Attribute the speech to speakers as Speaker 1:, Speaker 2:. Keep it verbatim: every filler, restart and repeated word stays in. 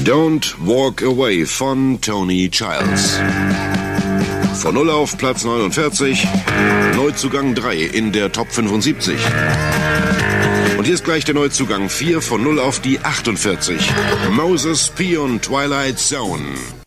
Speaker 1: Don't Walk Away von Tony Childs. Von null auf Platz neunundvierzig, Neuzugang drei in der Top fünfundsiebzig. Und hier ist gleich der Neuzugang vier von null auf die achtundvierzig. Moses P und Twilight Zone.